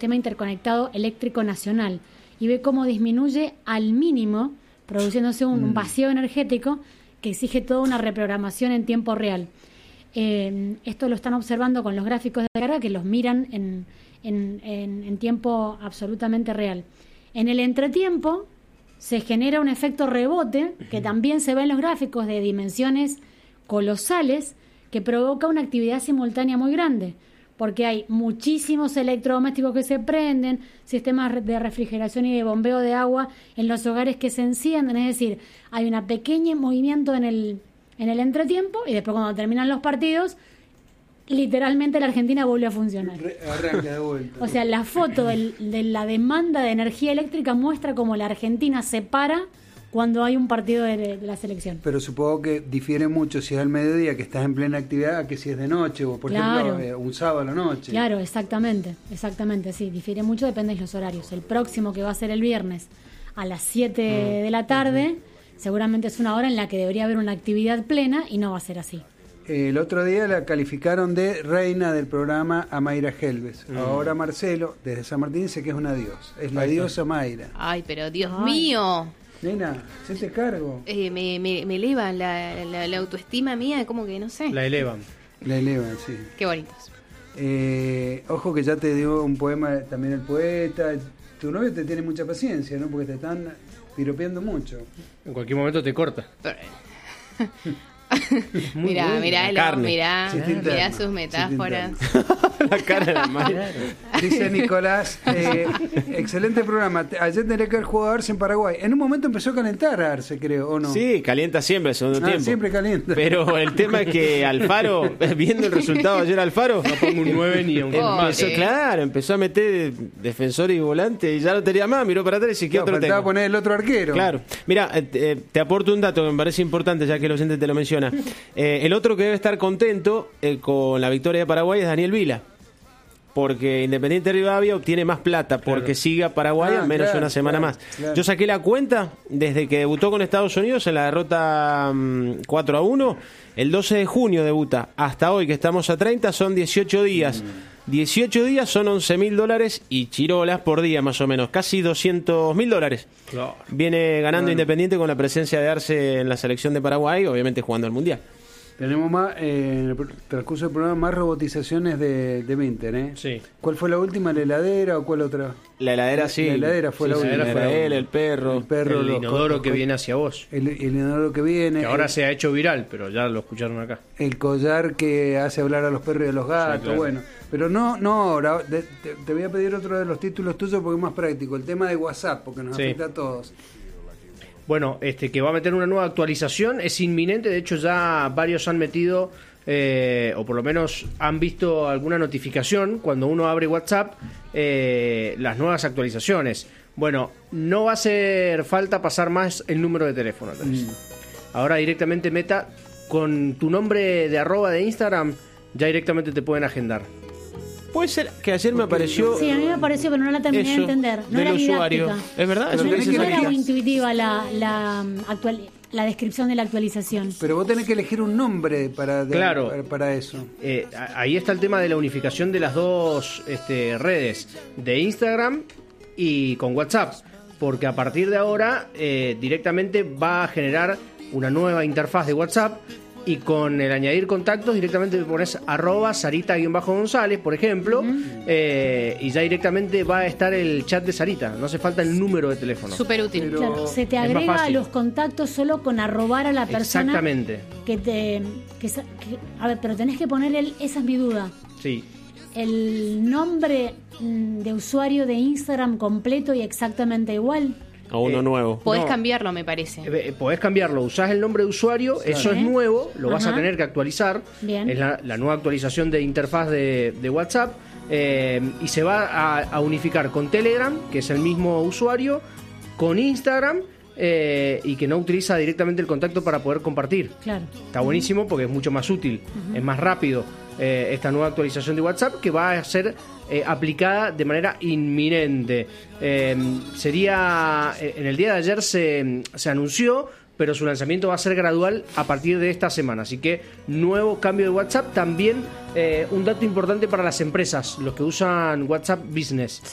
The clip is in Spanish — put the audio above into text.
Sistema Interconectado Eléctrico Nacional y ve cómo disminuye al mínimo, produciéndose un vacío energético que exige toda una reprogramación en tiempo real. Esto lo están observando con los gráficos de carga que los miran en tiempo absolutamente real. En el entretiempo se genera un efecto rebote que también se ve en los gráficos de dimensiones colosales que provoca una actividad simultánea muy grande, porque hay muchísimos electrodomésticos que se prenden, sistemas de refrigeración y de bombeo de agua en los hogares que se encienden, es decir, hay un pequeño movimiento en el entretiempo y después cuando terminan los partidos, literalmente la Argentina vuelve a funcionar. Arranca de vuelta. O sea, la foto de la demanda de energía eléctrica muestra cómo la Argentina se para cuando hay un partido de la selección. Pero supongo que difiere mucho si es al mediodía, que estás en plena actividad, que si es de noche, o por ejemplo un sábado a la noche. Claro, exactamente, sí, difiere mucho, depende de los horarios. El próximo, que va a ser el viernes a las 7 de la tarde, seguramente es una hora en la que debería haber una actividad plena y no va a ser así. El otro día la calificaron de reina del programa a Mayra Helves. Ahora Marcelo, desde San Martín, dice que es una diosa. Es la diosa Mayra. Ay, pero Dios mío. Nena, se te cargo. Me elevan la autoestima mía, como que no sé. La elevan, sí. Qué bonitos. Ojo que ya te dio un poema también el poeta. Tu novio te tiene mucha paciencia, ¿no? Porque te están piropeando mucho. en cualquier momento te corta. Mirá sus metáforas. La cara de la madre. Dice Nicolás, excelente programa. Ayer tenía que haber jugado Arce en Paraguay. En un momento empezó a calentar Arce, creo, ¿o no? Sí, calienta siempre el segundo tiempo. Siempre calienta. Pero el tema es que Alfaro, viendo el resultado de ayer, Alfaro No pongo un 9 ni un empezó a meter defensor y volante y ya no tenía más, miró para atrás y dice, ¿qué otro faltaba tengo? poner el otro arquero. Claro. Mira, te aporto un dato que me parece importante, ya que el oyente te lo menciona. El otro que debe estar contento con la victoria de Paraguay es Daniel Vila, porque Independiente Rivadavia obtiene más plata porque siga Paraguay al menos una semana más. Claro. Yo saqué la cuenta desde que debutó con Estados Unidos en la derrota 4-1, el 12 de junio debuta, hasta hoy que estamos a 30 son 18 días. 18 días son $11.000 y chirolas por día más o menos, casi $200.000. Claro. Viene ganando Independiente con la presencia de Arce en la selección de Paraguay, obviamente jugando al Mundial. Tenemos más, en el transcurso del programa, más robotizaciones de Minter, ¿eh? Sí. ¿Cuál fue la última? ¿La heladera o cuál otra? La heladera sí. La heladera fue la última. El perro. El inodoro que viene hacia vos. El inodoro que viene. Que ahora se ha hecho viral, pero ya lo escucharon acá. El collar que hace hablar a los perros y a los gatos, Sí, claro. bueno. Pero no ahora. Te voy a pedir otro de los títulos tuyos porque es más práctico. El tema de WhatsApp, porque nos afecta a todos. Bueno, que va a meter una nueva actualización, es inminente, de hecho ya varios han metido, o por lo menos han visto alguna notificación cuando uno abre WhatsApp, las nuevas actualizaciones. Bueno, no va a hacer falta pasar más el número de teléfono. Ahora directamente Meta, con tu nombre de @ de Instagram, ya directamente te pueden agendar. Puede ser que ayer me apareció. Sí, a mí me apareció, pero no la terminé de entender. No del era usuario. didáctica. ¿Es verdad? Pero No era muy intuitiva la descripción de la actualización. Pero vos tenés que elegir un nombre para eso. Ahí está el tema de la unificación de las dos redes, de Instagram y con WhatsApp, porque a partir de ahora directamente va a generar una nueva interfaz de WhatsApp. Y con el añadir contactos directamente te pones @Sarita_González, por ejemplo, y ya directamente va a estar el chat de Sarita. No hace falta el número de teléfono. Súper útil. Claro, se te es más agrega a fácil. los contactos solo con arrobar a la persona. Exactamente. A ver, pero tenés que poner esa es mi duda. Sí. El nombre de usuario de Instagram completo y exactamente igual. O uno nuevo. Podés cambiarlo, me parece. Podés cambiarlo, usás el nombre de usuario, eso es nuevo, lo vas a tener que actualizar. Bien. Es la nueva actualización de interfaz de WhatsApp, y se va a unificar con Telegram, que es el mismo usuario, con Instagram, y que no utiliza directamente el contacto para poder compartir. Claro. Está buenísimo porque es mucho más útil, es más rápido esta nueva actualización de WhatsApp, que va a ser aplicada de manera inminente. Sería en el día de ayer se anunció, pero su lanzamiento va a ser gradual a partir de esta semana. Así que nuevo cambio de WhatsApp. También un dato importante para las empresas, los que usan WhatsApp Business.